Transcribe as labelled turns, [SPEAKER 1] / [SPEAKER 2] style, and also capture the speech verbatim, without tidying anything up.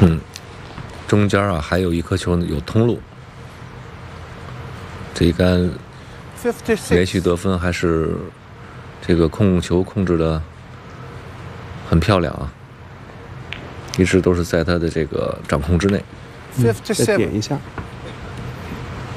[SPEAKER 1] 嗯，中间啊还有一颗球有通路，这一杆连续得分还是这个控球控制的很漂亮啊，一直都是在他的这个掌控之内。
[SPEAKER 2] 嗯、再点一下。